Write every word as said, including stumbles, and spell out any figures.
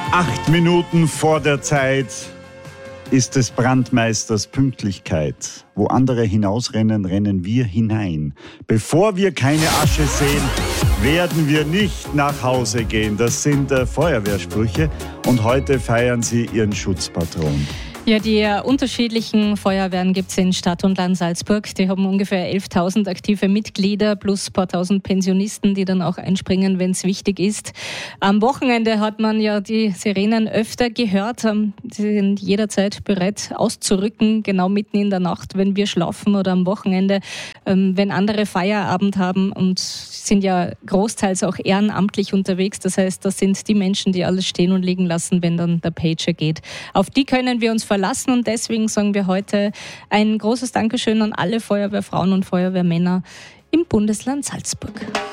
Acht Minuten vor der Zeit ist des Brandmeisters Pünktlichkeit. Wo andere hinausrennen, rennen wir hinein. Bevor wir keine Asche sehen, werden wir nicht nach Hause gehen. Das sind äh, Feuerwehrsprüche und heute feiern sie ihren Schutzpatron. Ja, die unterschiedlichen Feuerwehren gibt es in Stadt und Land Salzburg. Die haben ungefähr elftausend aktive Mitglieder plus ein paar tausend Pensionisten, die dann auch einspringen, wenn es wichtig ist. Am Wochenende hat man ja die Sirenen öfter gehört. Sie sind jederzeit bereit auszurücken, genau mitten in der Nacht, wenn wir schlafen oder am Wochenende, wenn andere Feierabend haben, und sind ja großteils auch ehrenamtlich unterwegs. Das heißt, das sind die Menschen, die alles stehen und liegen lassen, wenn dann der Pager geht. Auf die können wir uns verlassen. Und deswegen sagen wir heute ein großes Dankeschön an alle Feuerwehrfrauen und Feuerwehrmänner im Bundesland Salzburg.